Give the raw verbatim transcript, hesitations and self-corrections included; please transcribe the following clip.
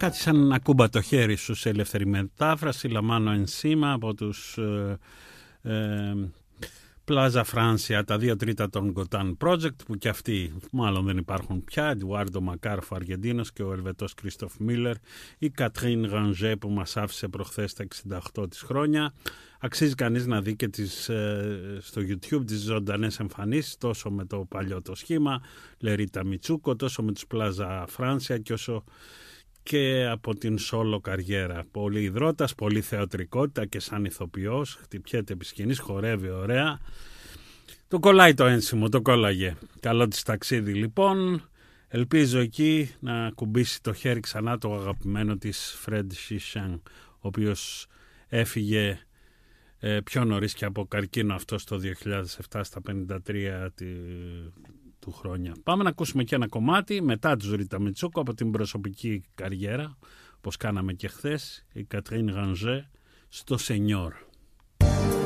κάτι σαν να κούμπα το χέρι σου σε ελεύθερη μετάφραση, Λαμάνο ενσήμα από τους ε, ε, Plaza Francia, τα δύο τρίτα των Gotan Project, που και αυτοί μάλλον δεν υπάρχουν πια, Εντουάρντο Μακάροφ Αργεντίνος και ο Ελβετός Κρίστοφ Μίλλερ, η Κατρίν Ρανζέ που μας άφησε προχθές τα εξήντα οκτώ της χρόνια. Αξίζει κανείς να δει και τις, ε, στο YouTube τις ζωντανές εμφανίσεις, τόσο με το παλιό το σχήμα, Λερίτα Μιτσούκο, τόσο με τους Plaza Francia και όσο και από την σόλο καριέρα. Πολύ υδρότας, πολύ θεατρικότητα και σαν ηθοποιός, χτυπιέται επί σκηνής, χορεύει ωραία. Το κολλάει το ένσημο, το κόλλαγε. Καλό της ταξίδι λοιπόν. Ελπίζω εκεί να κουμπίσει το χέρι ξανά το αγαπημένο της Φρεντ Σισάν, ο οποίος έφυγε ε, πιο νωρίς και από καρκίνο αυτό το δύο χιλιάδες επτά στα πενήντα τρία τη, του χρόνια. Πάμε να ακούσουμε και ένα κομμάτι μετά του Ρίτα Μιτσούκο από την προσωπική καριέρα, όπως κάναμε και χθες, η Κατρίν Ρανζέ στο Σενιόρ.